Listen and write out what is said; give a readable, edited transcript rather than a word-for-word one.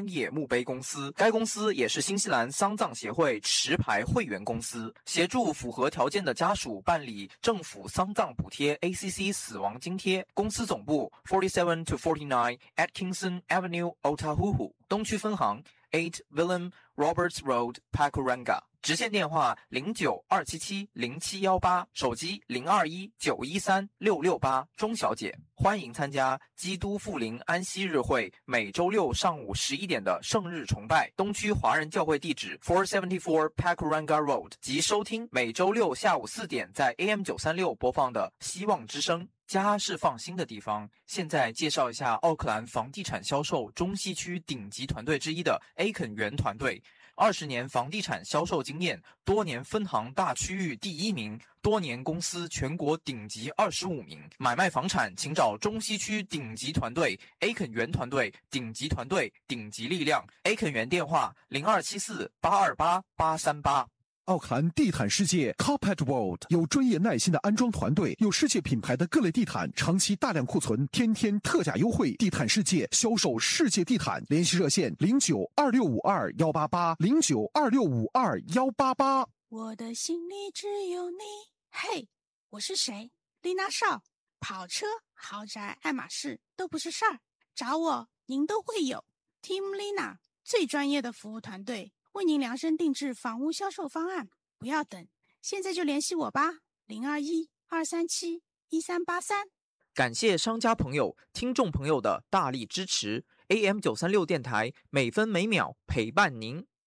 业墓碑公司，该公司也是新西兰丧葬协会持牌会员公司，协助符合条件的家属办理政府丧葬补贴 ACC 死亡津贴。公司总部47 to 49 Atkinson Avenue, Otahuhu， 东区分行8 Willem Roberts Road, Pakuranga， 直线电话0927707118，手机0219136668。钟小姐，欢迎参加基督复临安息日会每周六上午11点的圣日崇拜，东区华人教会地址474 Pakuranga Road， 及收听每周六下午4点在 AM936 播放的希望之声。家是放心的地方。现在介绍一下奥克兰房地产销售中西区顶级团队之一的 A 肯园团队，20年房地产销售经验，多年分行大区域第1名，多年公司全国顶级25名。买卖房产请找中西区顶级团队 A 肯园团队，顶级团队，顶级力量。A 肯园电话0274828838。 奥克兰地毯世界 Carpet World 有专业耐心的安装团队，有世界品牌的各类地毯，长期大量库存，天天特价优惠。地毯世界销售世界地毯，联系热线092652188，092652188。 我的心里只有你。嘿，我是谁？丽娜少。跑车、豪宅、爱马仕都不是事儿，找我您都会有。Team Lina 最专业的服务团队，为您量身定制房屋销售方案，不要等，现在就联系我吧，021-237-1383。 感谢商家朋友、听众朋友的大力支持。AM936电台每分每秒陪伴您。